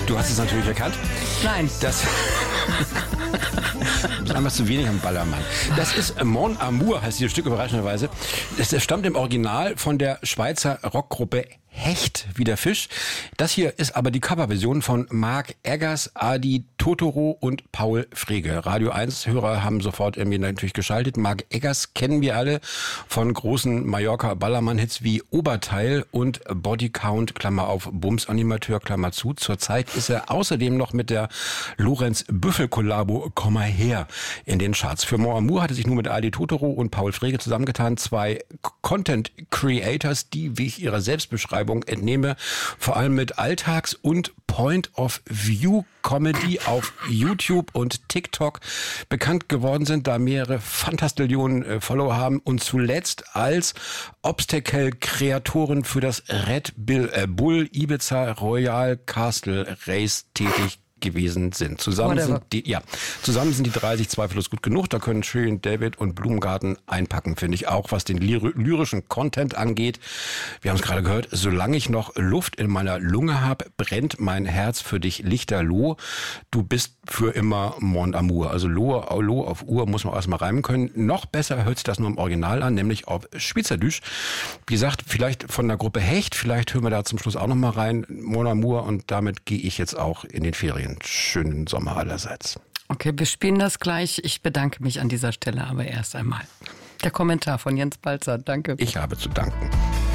Du hast es natürlich erkannt. Nein. Das ist einfach zu wenig am Ballermann. Das ist Mon Amour, heißt dieses Stück überraschenderweise. Es stammt im Original von der Schweizer Rockgruppe Hecht, wie der Fisch. Das hier ist aber die Coverversion von Mark Eggers, Adi Totoro und Paul Frege. Radio 1-Hörer haben sofort irgendwie natürlich geschaltet. Mark Eggers kennen wir alle von großen Mallorca-Ballermann-Hits wie Oberteil und Bodycount, Klammer auf, Bums-Animateur, Klammer zu. Zurzeit ist er außerdem noch mit der Lorenz-Büffel-Kollabo Komm mal her in den Charts. Für Mon Amour hatte sich nur mit Adi Totoro und Paul Frege zusammengetan. Zwei Content-Creators, die, wie ich ihrer Selbstbeschreibung entnehme, vor allem mit Alltags- und Point-of-View-Comedy auf YouTube und TikTok bekannt geworden sind, da mehrere Fantastillionen Follower haben und zuletzt als Obstacle-Kreatoren für das Red Bull Ibiza Royal Castle Race tätig gewesen sind. Zusammen sind die 30 zweifellos gut genug. Da können Shirin David und Blumengarten einpacken, finde ich auch, was den lyrischen Content angeht. Wir haben es gerade gehört, solange ich noch Luft in meiner Lunge habe, brennt mein Herz für dich lichterloh. Du bist für immer Mon Amour. Also Lo auf Uhr muss man erstmal reimen können. Noch besser hört sich das nur im Original an, nämlich auf Schweizerdeutsch. Wie gesagt, vielleicht von der Gruppe Hecht, vielleicht hören wir da zum Schluss auch noch mal rein. Mon Amour, und damit gehe ich jetzt auch in den Ferien. Schönen Sommer allerseits. Okay, wir spielen das gleich. Ich bedanke mich an dieser Stelle aber erst einmal. Der Kommentar von Jens Balzer. Danke. Ich habe zu danken.